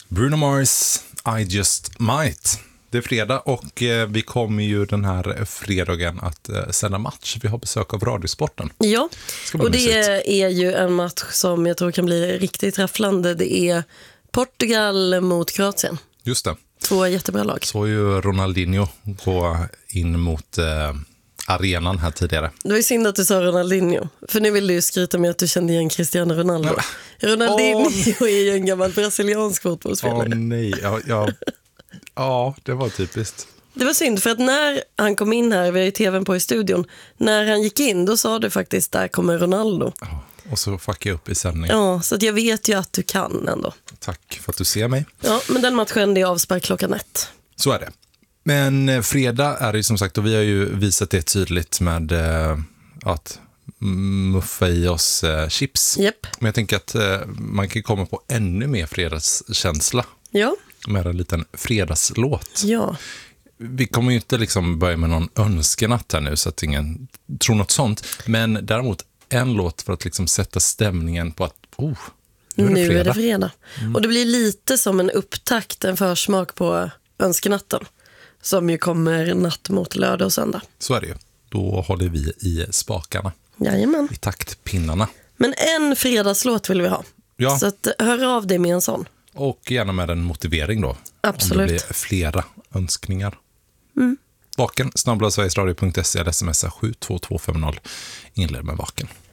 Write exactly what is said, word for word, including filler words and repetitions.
Bruno Mars, I just might. Det är fredag och eh, vi kommer ju den här fredagen att eh, sända match. Vi har besök av Radiosporten. Ja, och det mysigt. är ju en match som jag tror kan bli riktigt träfflande. Det är Portugal mot Kroatien. Just det. Två jättebra lag. Så ju Ronaldinho gå in mot eh, arenan här tidigare. Det var ju synd att du sa Ronaldinho. För nu vill du ju skryta med att du kände igen Cristiano Ronaldo. Ja. Ronaldinho oh. är ju en gammal brasiliansk fotbollsspelare. Åh oh, nej, ja, ja. ja, det var typiskt. Det var synd för att när han kom in här, vi har ju tvn på i studion, när han gick in då sa du faktiskt, där kommer Ronaldo. Oh, och så fuckade jag upp i sändningen. Ja, så att jag vet ju att du kan ändå. Tack för att du ser mig. Ja, men den matchen det är avspark klockan ett. Så är det. Men fredag är det som sagt, och vi har ju visat det tydligt med eh, att muffa i oss eh, chips. Yep. Men jag tänker att eh, man kan komma på ännu mer fredagskänsla. Ja. Med en liten fredagslåt. Ja. Vi kommer ju inte liksom börja med någon önskenatt här nu så att ingen tror något sånt. Men däremot en låt för att liksom sätta stämningen på att oh, nu är det nu fredag. Är det fredag. Mm. Och det blir lite som en upptakt, en försmak på önskenatten. Som ju kommer natt mot lördag och söndag. Så är det ju. Då håller vi i spakarna. Jajamän. I taktpinnarna. Men en fredagslåt vill vi ha. Ja. Så att, hör av dig med en sån. Och gärna med en motivering då. Absolut. Om det blir flera önskningar. Mm. Vaken, snabbla sverigesradio punkt se eller smsa sju två två fem noll. Inled med vaken.